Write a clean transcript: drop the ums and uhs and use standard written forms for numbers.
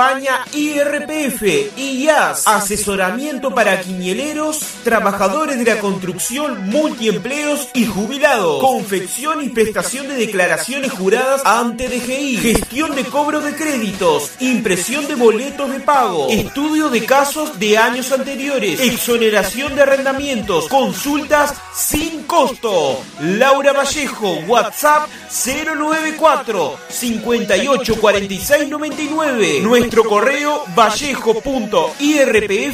España IRPF, IAS, asesoramiento para quinieleros, trabajadores de la construcción, multiempleos y jubilados, confección y prestación de declaraciones juradas ante DGI, gestión de cobro de créditos, impresión de boletos de pago, estudio de casos de años anteriores, exoneración de arrendamientos, consultas sin costo. Laura Vallejo, WhatsApp 094 58 46 99. Nuestro correo vallejo.irpf